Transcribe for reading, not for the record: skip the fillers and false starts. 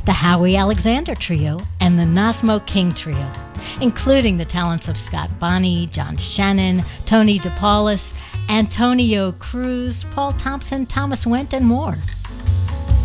the Howie Alexander Trio, and the Nosmo King Trio, including the talents of Scott Bonney, John Shannon, Tony DePaulis, Antonio Cruz, Paul Thompson, Thomas Wendt, and more.